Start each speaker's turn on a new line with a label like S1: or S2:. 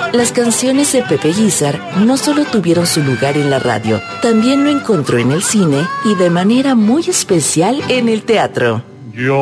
S1: Las canciones de Pepe Guízar no solo tuvieron su lugar en la radio, también lo encontró en el cine y de manera muy especial en el teatro.